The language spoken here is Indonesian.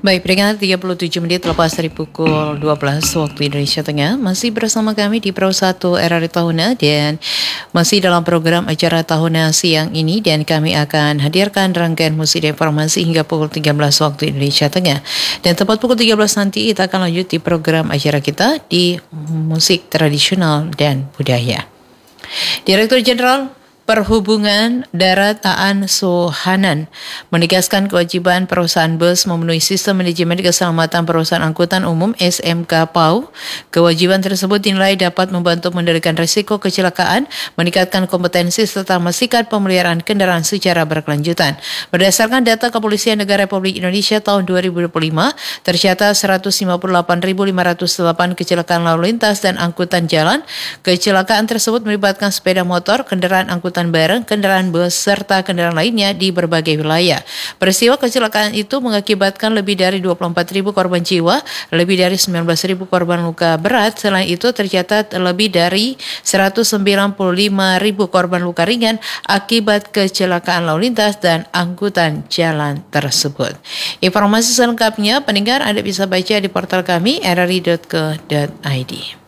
Baik, peringatan 37 menit lepas dari pukul 12 waktu Indonesia Tengah. Masih bersama kami di Pro 1 RRI Tahuna dan masih dalam program acara Tahuna siang ini, dan kami akan hadirkan rangkaian musik dan informasi hingga pukul 13 waktu Indonesia Tengah. Dan tepat pukul 13 nanti kita akan lanjut di program acara kita di musik tradisional dan budaya. Direktur Jenderal Perhubungan Darat Aan Sohanan menegaskan kewajiban perusahaan bus memenuhi sistem manajemen keselamatan perusahaan angkutan umum SMK PAU. Kewajiban tersebut dinilai dapat membantu mengendalikan risiko kecelakaan, meningkatkan kompetensi serta memastikan pemeliharaan kendaraan secara berkelanjutan. Berdasarkan data Kepolisian Negara Republik Indonesia tahun 2025, tercatat 158.508 kecelakaan lalu lintas dan angkutan jalan. Kecelakaan tersebut melibatkan sepeda motor, kendaraan angkutan barang, kendaraan bus, serta kendaraan lainnya di berbagai wilayah. Peristiwa kecelakaan itu mengakibatkan lebih dari 24.000 korban jiwa, lebih dari 19.000 korban luka berat. Selain itu tercatat lebih dari 195.000 korban luka ringan akibat kecelakaan lalu lintas dan angkutan jalan tersebut. Informasi selengkapnya pendengar Anda bisa baca di portal kami rri.co.id.